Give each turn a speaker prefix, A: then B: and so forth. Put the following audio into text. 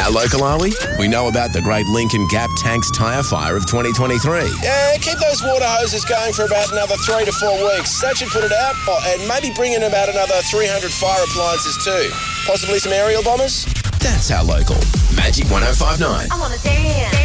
A: How local are we? We know about the Great Lincoln Gap Tanks tyre fire of 2023.
B: Yeah, keep those water hoses going for about another 3 to 4 weeks. That should put it out, and maybe bring in about another 300 fire appliances too. Possibly some aerial bombers.
A: That's How Local. Magic 105.9.
C: I want to dance.